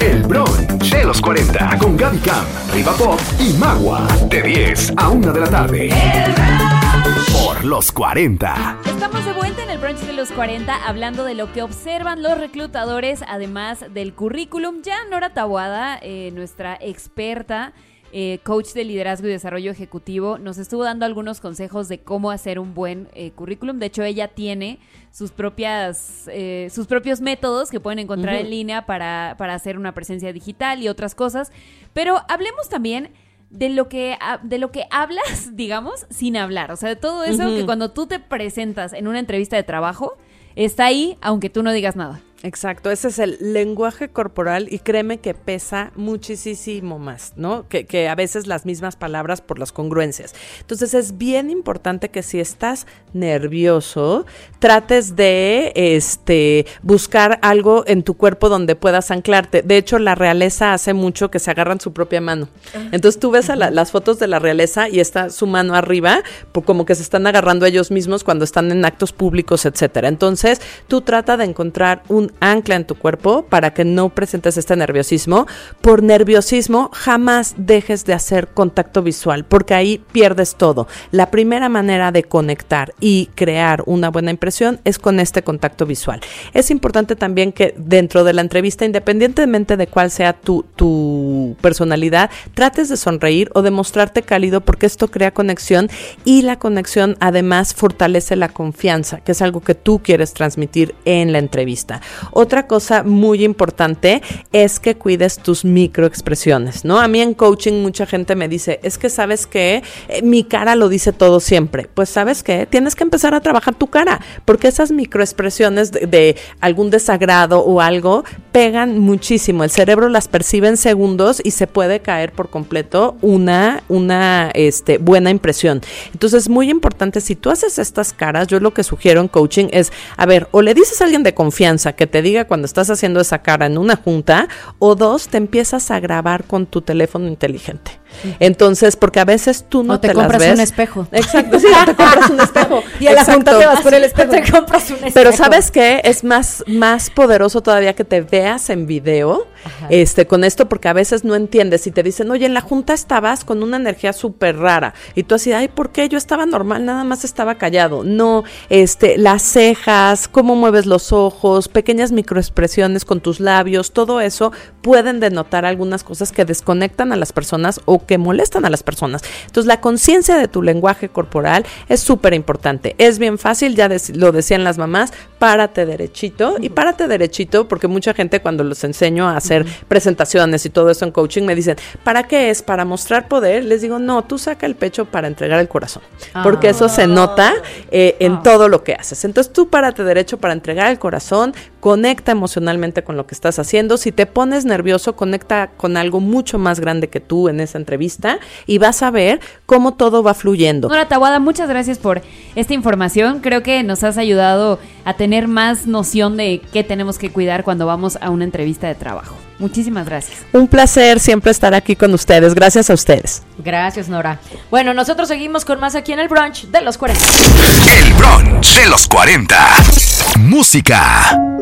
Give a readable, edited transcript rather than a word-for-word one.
El brunch de los 40 con Gaby Cam, Riva Pop y Magua. De 10 a 1 de la tarde. Por los 40. Estamos de vuelta en el brunch de los 40 hablando de lo que observan los reclutadores, además del currículum. Ya Nora Taboada, nuestra experta, coach de liderazgo y desarrollo ejecutivo, nos estuvo dando algunos consejos de cómo hacer un buen currículum. De hecho, ella tiene sus propios métodos que pueden encontrar en línea para hacer una presencia digital y otras cosas. Pero hablemos también de lo que hablas, digamos, sin hablar. O sea, de todo eso que cuando tú te presentas en una entrevista de trabajo, está ahí, aunque tú no digas nada. Exacto, ese es el lenguaje corporal y créeme que pesa muchísimo más, ¿no? Que a veces las mismas palabras por las congruencias. Entonces es bien importante que si estás nervioso, trates de buscar algo en tu cuerpo donde puedas anclarte. De hecho, la realeza hace mucho que se agarran su propia mano. Entonces tú ves las fotos de la realeza y está su mano arriba, como que se están agarrando ellos mismos cuando están en actos públicos, etcétera. Entonces tú trata de encontrar un ancla en tu cuerpo para que no presentes este nerviosismo. Por nerviosismo jamás dejes de hacer contacto visual, porque ahí pierdes todo. La primera manera de conectar y crear una buena impresión es con este contacto visual. Es importante también que dentro de la entrevista, independientemente de cuál sea tu personalidad, trates de sonreír o de mostrarte cálido, porque esto crea conexión y la conexión además fortalece la confianza, que es algo que tú quieres transmitir en la entrevista. Otra cosa muy importante es que cuides tus microexpresiones, ¿no? A mí en coaching mucha gente me dice, es que ¿sabes qué? Mi cara lo dice todo siempre. Pues ¿sabes qué? Tienes que empezar a trabajar tu cara, porque esas microexpresiones de algún desagrado o algo pegan muchísimo. El cerebro las percibe en segundos y se puede caer por completo una buena impresión. Entonces es muy importante, si tú haces estas caras, yo lo que sugiero en coaching es, a ver, o le dices a alguien de confianza que te diga cuando estás haciendo esa cara en una junta, o dos, te empiezas a grabar con tu teléfono inteligente. Entonces, porque a veces tú no te las ves. O te compras un espejo. Exacto, sí, te compras un espejo. Y a la junta te vas con el espejo, te compras un espejo. Pero ¿sabes qué? Es más poderoso todavía que te veas en video, con esto, porque a veces no entiendes y te dicen, oye, en la junta estabas con una energía súper rara. Y tú así, ay, ¿por qué? Yo estaba normal, nada más estaba callado. No, las cejas, cómo mueves los ojos, pequeñas microexpresiones con tus labios, todo eso pueden denotar algunas cosas que desconectan a las personas o que molestan a las personas. Entonces, la conciencia de tu lenguaje corporal es súper importante. Es bien fácil, ya lo decían las mamás, párate derechito, y párate derechito, porque mucha gente cuando los enseño a hacer presentaciones y todo eso en coaching me dicen, ¿para qué es? ¿Para mostrar poder? Les digo, no, tú saca el pecho para entregar el corazón, porque eso se nota en todo lo que haces. Entonces, tú párate derecho para entregar el corazón, conecta emocionalmente con lo que estás haciendo. Si te pones nervioso, conecta con algo mucho más grande que tú en esa entrevista y vas a ver cómo todo va fluyendo. Nora Taboada, muchas gracias por esta información. Creo que nos has ayudado a tener más noción de qué tenemos que cuidar cuando vamos a una entrevista de trabajo. Muchísimas gracias. Un placer siempre estar aquí con ustedes. Gracias a ustedes. Gracias, Nora. Bueno, nosotros seguimos con más aquí en el brunch de los 40. El brunch de los 40. Música.